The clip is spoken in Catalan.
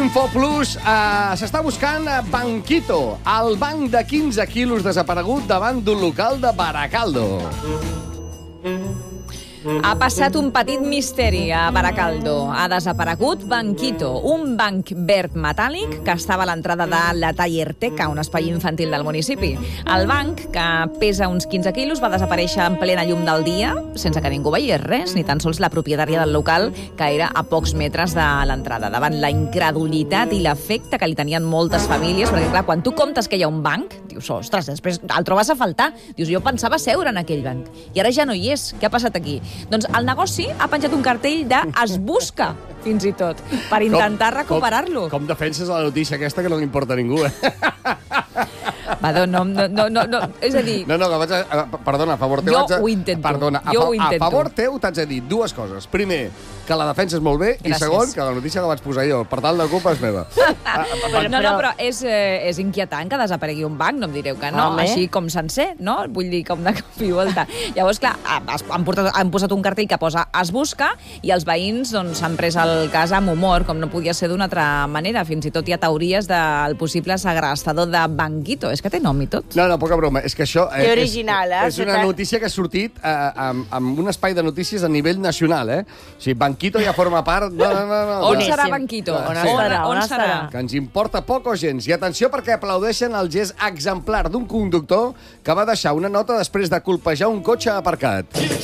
Infoplus s'està buscant Banquito, el banc de 15 quilos desaparegut davant d'un local de Baracaldo. Ha passat un petit misteri a Baracaldo. Ha desaparegut Banquito, un banc verd metàl·lic que estava a l'entrada de la Tallerteca, un espai infantil del municipi. El banc, que pesa uns 15 quilos, va desaparèixer en plena llum del dia, sense que ningú veiés res, ni tan sols la propietària del local, que era a pocs metres de l'entrada. Davant la incredulitat i l'afecte que li tenien moltes famílies, perquè, clar, quan tu comptes que hi ha un banc, dius, ostres, després el trobes a faltar. Dius, jo pensava seure en aquell banc. I ara ja no hi és. Què ha passat aquí? Doncs el negoci ha penjat un cartell de es busca, fins i tot, per intentar recuperar-lo. Com defenses la notícia aquesta que no li importa a ningú, Perdó, no, és a dir... No, que vaig a... Perdona, a favor teu... Jo ho intento. Perdona, a favor teu t'haig de dir dues coses. Primer, que la defenses molt bé, gràcies. I segon, que la notícia la vaig posar jo. Per tant, la culpa és meva. Però és inquietant que desaparegui un banc, no em direu que no, així com sencer, no? Vull dir, com de cop i volta. Llavors, clar, han posat un cartell que posa es busca i els veïns s'han pres el cas amb humor, com no podia ser d'una altra manera. Fins i tot hi ha teories del possible segrestador de Banquito. És que té nom i tot. No, poca broma. És que això... Que original, és una notícia que ha sortit amb un espai de notícies a nivell nacional, O sigui, Banquito ja forma part... No. On serà Banquito? On serà? Que ens importa poc o gens. I atenció perquè aplaudeixen el gest exemplar d'un conductor que va deixar una nota després de colpejar un cotxe aparcat.